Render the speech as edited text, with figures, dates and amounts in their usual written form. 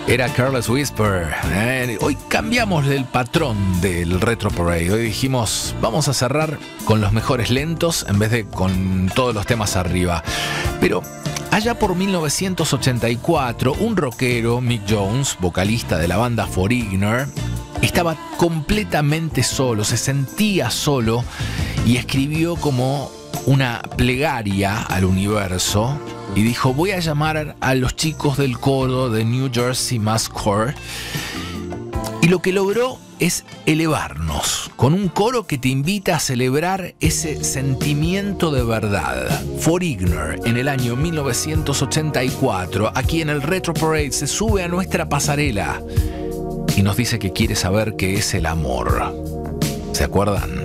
Era Careless Whisper. Hoy cambiamos el patrón del Retro Parade. Hoy dijimos, vamos a cerrar con los mejores lentos en vez de con todos los temas arriba. Pero allá por 1984, un rockero, Mick Jones, vocalista de la banda Foreigner, estaba completamente solo, se sentía solo y escribió como una plegaria al universo y dijo: voy a llamar a los chicos del coro de New Jersey Mass Choir. Y lo que logró es elevarnos con un coro que te invita a celebrar ese sentimiento de verdad. Foreigner, en el año 1984, aquí en el Retro Parade, se sube a nuestra pasarela y nos dice que quiere saber qué es el amor. ¿Se acuerdan?